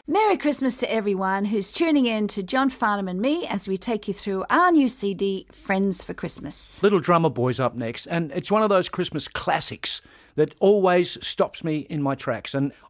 Merry Christmas to everyone who's tuning in to John Farnham and me as we take you through our new CD, Friends for Christmas. Little Drummer Boy's up next, and it's one of those Christmas classics that always stops me in my tracks. And